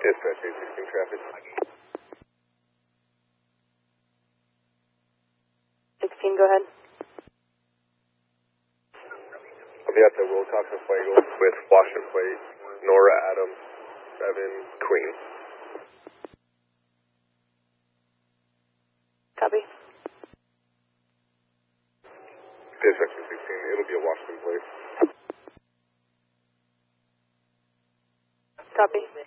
Dispatch 816 traffic. 16, go ahead. I'll be at the Wilcox and Fuego with Washington Plate, Nora Adams, 7 Queen. Copy. Dispatch 216, it'll be a Washington Plate. Copy.